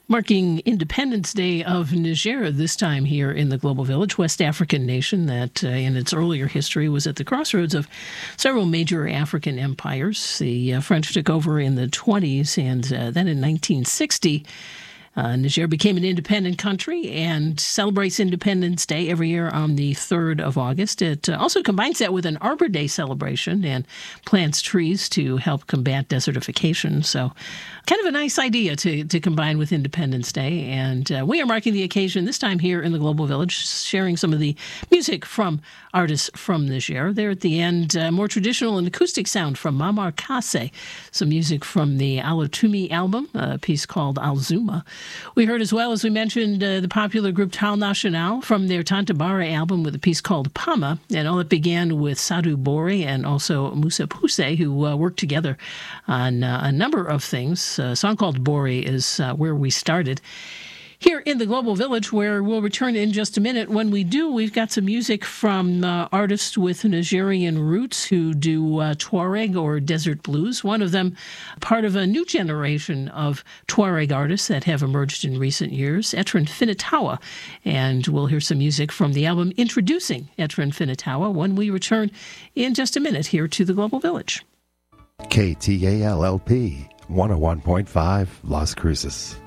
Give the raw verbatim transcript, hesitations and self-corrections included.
Marking Independence Day of Niger, this time here in the Global Village, West African nation that uh, in its earlier history was at the crossroads of several major African empires. The uh, French took over in the twenties, and uh, then in nineteen sixty, Uh, Niger became an independent country and celebrates Independence Day every year on the third of August. It uh, also combines that with an Arbor Day celebration and plants trees to help combat desertification. So kind of a nice idea to, to combine with Independence Day. And uh, we are marking the occasion this time here in the Global Village, sharing some of the music from artists from Niger. There at the end, uh, more traditional and acoustic sound from Mamar Kase, some music from the Alotumi album, a piece called Alzuma. We heard as well, as we mentioned, uh, the popular group Tal National from their Tantabara album with a piece called Pama. And all it began with Sadou Bori and also Moussa Pousse, who uh, worked together on uh, a number of things. A song called Bori is uh, where we started. Here in the Global Village, where we'll return in just a minute. When we do, we've got some music from uh, artists with Nigerian roots who do uh, Tuareg or desert blues. One of them, part of a new generation of Tuareg artists that have emerged in recent years, Etren Finatawa. And we'll hear some music from the album introducing Etren Finatawa when we return in just a minute here to the Global Village. K T A L L P one oh one point five Las Cruces.